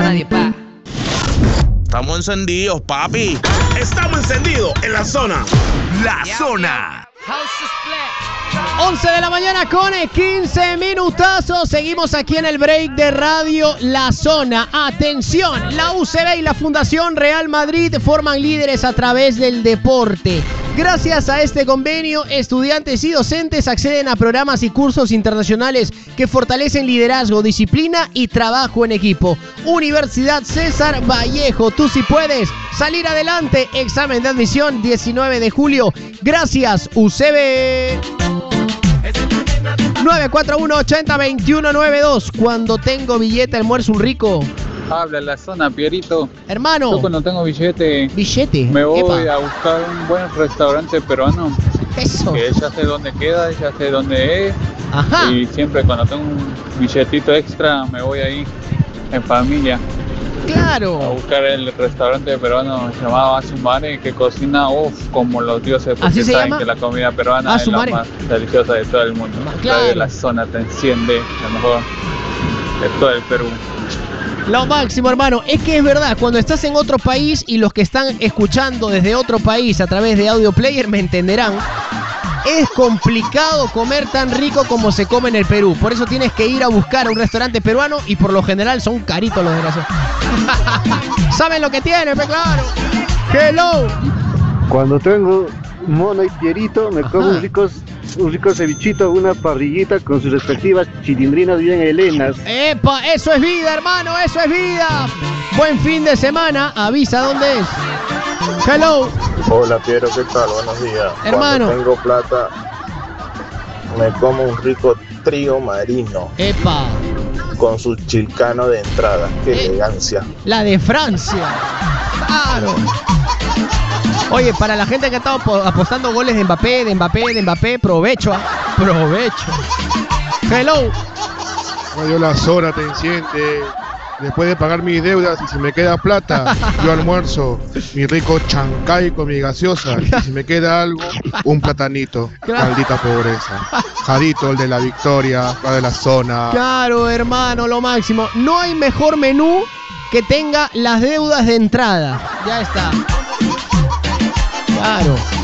radio, pa. Estamos encendidos, papi. Estamos encendidos en la zona. La zona. 11 de la mañana con 15 minutazos. Seguimos aquí en el break de Radio La Zona. Atención, la UCB y la Fundación Real Madrid forman líderes a través del deporte. Gracias a este convenio, estudiantes y docentes acceden a programas y cursos internacionales que fortalecen liderazgo, disciplina y trabajo en equipo. Universidad César Vallejo, tú sí puedes salir adelante. Examen de admisión 19 de julio. Gracias, UCB. 941-80-2192. Cuando tengo billete, almuerzo un rico. Habla La Zona, Pierito. Hermano. Yo cuando tengo billete me voy a buscar un buen restaurante peruano. Eso. Que ya sé dónde queda, ya sé dónde es. Ajá. Y siempre cuando tengo un billetito extra me voy ahí en familia. Claro. A buscar el restaurante peruano llamado Asumare, que cocina como los dioses, porque ¿Así se saben llama? que la comida peruana Asumare. es la más deliciosa de todo el mundo. Claro. Radio La Zona te enciende, lo mejor de todo el Perú. Lo máximo, hermano. Es que es verdad, cuando estás en otro país y los que están escuchando desde otro país a través de Audio Player me entenderán, es complicado comer tan rico como se come en el Perú. Por eso tienes que ir a buscar a un restaurante peruano y por lo general son caritos los desgraciados. ¿Saben lo que tienen, pe? Claro. Hello. Cuando tengo Mona y Pierito, me como un rico cevichito, una parrillita con sus respectivas chilindrinas bien helenas. ¡Epa! Eso es vida, hermano, eso es vida. Buen fin de semana. Avisa dónde es. Hello. Hola Piero, ¿qué tal? Buenos días. Hermano. Cuando tengo plata, me como un rico trío marino. ¡Epa! Con su chilcano de entrada. ¡Qué elegancia! La de Francia. Claro. Oye, para la gente que ha estado apostando goles de Mbappé, provecho, provecho. Hello. Radio La Zona te enciende. Después de pagar mis deudas, y si me queda plata, yo almuerzo mi rico chancay con mi gaseosa. Y si me queda algo, un platanito. Maldita pobreza. Jadito, el de la Victoria, Radio La Zona. Claro, hermano, lo máximo. No hay mejor menú que tenga las deudas de entrada. Ya está. Claro.